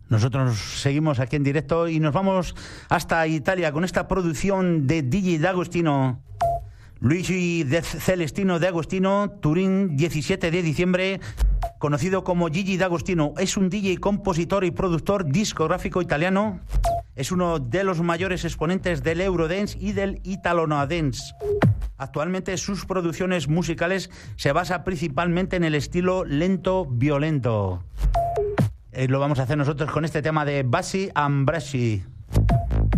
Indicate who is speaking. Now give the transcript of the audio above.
Speaker 1: Nosotros seguimos aquí en directo y nos vamos hasta Italia con esta producción de DJ D'Agostino. Luigi Celestino D'Agostino, Turín, 17 de diciembre, conocido como Gigi D'Agostino. Es un DJ, compositor y productor discográfico italiano. Es uno de los mayores exponentes del Eurodance y del Italo-Dance. Actualmente sus producciones musicales se basan principalmente en el estilo lento-violento. Lo vamos a hacer nosotros con este tema de Bassi and Brassi.